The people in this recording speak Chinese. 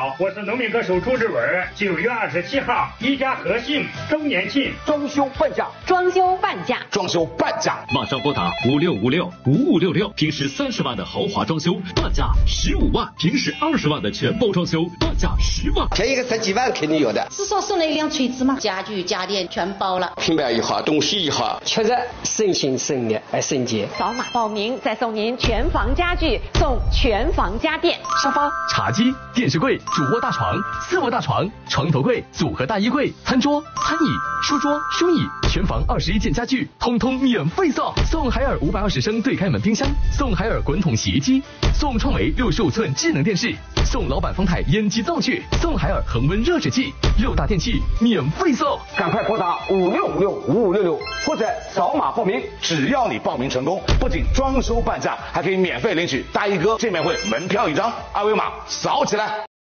好，我是农民歌手朱志文。9月27号，一家和信周年庆， 装修半价， 装修半价， 装修半价， 马上拨打56565566，平时30万的豪华装修半价15万，平时20万的全包装修半价10万， 便宜个3几万肯定有的。 是说送了一辆锤子吗？家具家电全包了， 品牌也好，东西也好， 确实省心省力还省钱。 扫码报名，再送您全房家具，送全房家电， 沙发、茶几、电视柜、主卧大床、4卧大床、床头柜、组合大衣柜、餐桌、餐椅、书桌、书椅，全房21件家具，通通免费送。送海尔520升对开门冰箱，送海尔滚筒洗衣机，送创维65寸智能电视，送老板丰泰烟机灶具，送海尔恒温热水器，6大电器免费送。 赶快拨打56565566或者扫码报名。只要你报名成功，不仅装修半价，还可以免费领取大衣哥见面会门票1张，2维码扫起来。